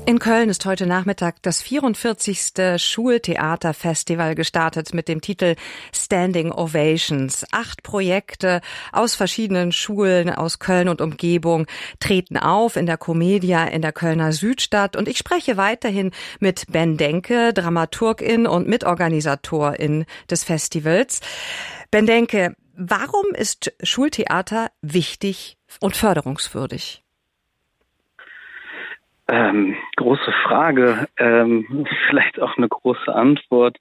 In Köln ist heute Nachmittag das 44. Schultheaterfestival gestartet mit dem Titel Standing Ovations. 8 Projekte aus verschiedenen Schulen aus Köln und Umgebung treten auf in der Comedia in der Kölner Südstadt. Und ich spreche weiterhin mit Ben Denke, Dramaturgin und Mitorganisatorin des Festivals. Ben Denke, warum ist Schultheater wichtig und förderungswürdig? Große Frage, vielleicht auch eine große Antwort,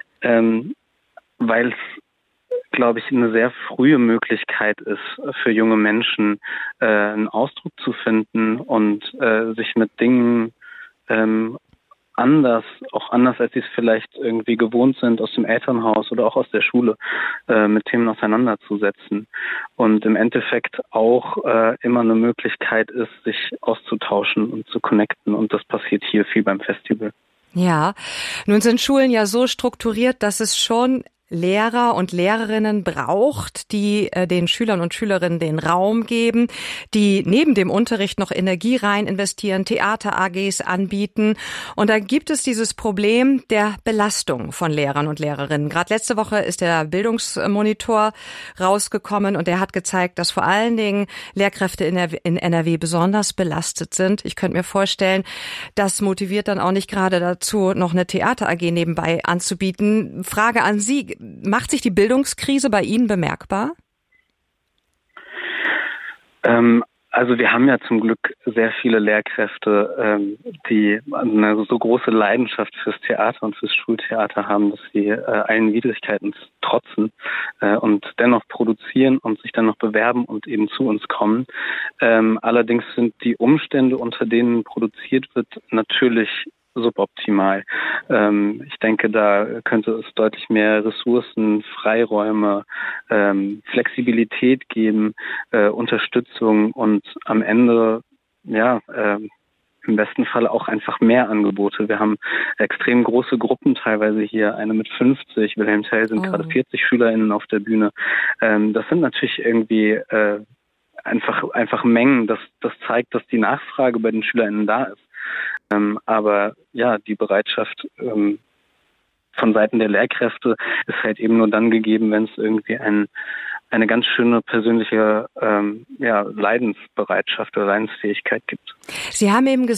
weil es, glaube ich, eine sehr frühe Möglichkeit ist, für junge Menschen einen Ausdruck zu finden und sich mit Dingen anders als sie es vielleicht irgendwie gewohnt sind aus dem Elternhaus oder auch aus der Schule, mit Themen auseinanderzusetzen. Und im Endeffekt auch immer eine Möglichkeit ist, sich auszutauschen und zu connecten. Und das passiert hier viel beim Festival. Ja, nun sind Schulen ja so strukturiert, dass es schon Lehrer und Lehrerinnen braucht, die den Schülern und Schülerinnen den Raum geben, die neben dem Unterricht noch Energie rein investieren, Theater-AGs anbieten. Und da gibt es dieses Problem der Belastung von Lehrern und Lehrerinnen. Gerade letzte Woche ist der Bildungsmonitor rausgekommen und der hat gezeigt, dass vor allen Dingen Lehrkräfte in NRW besonders belastet sind. Ich könnte mir vorstellen, das motiviert dann auch nicht gerade dazu, noch eine Theater-AG nebenbei anzubieten. Frage an Sie. Macht sich die Bildungskrise bei Ihnen bemerkbar? Also wir haben ja zum Glück sehr viele Lehrkräfte, die eine so große Leidenschaft fürs Theater und fürs Schultheater haben, dass sie allen Widrigkeiten trotzen und dennoch produzieren und sich dann noch bewerben und eben zu uns kommen. Allerdings sind die Umstände, unter denen produziert wird, natürlich suboptimal. Ich denke, da könnte es deutlich mehr Ressourcen, Freiräume, Flexibilität geben, Unterstützung und am Ende, im besten Fall auch einfach mehr Angebote. Wir haben extrem große Gruppen teilweise hier, eine mit 50, Wilhelm Tell sind gerade 40 SchülerInnen auf der Bühne. Das sind natürlich irgendwie einfach Mengen. Das zeigt, dass die Nachfrage bei den SchülerInnen da ist. Aber ja, die Bereitschaft von Seiten der Lehrkräfte ist halt eben nur dann gegeben, wenn es irgendwie eine ganz schöne persönliche Leidensbereitschaft oder Leidensfähigkeit gibt. Sie haben eben